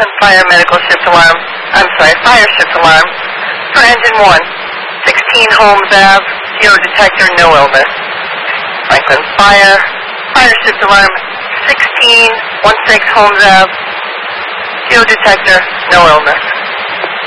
Franklin Fire Medical Shift Alarm, Fire Shift Alarm for Engine 1, 16 Holmes Ave, CO detector, no illness. Franklin Fire Shift Alarm, 16 Holmes Ave, CO detector, no illness.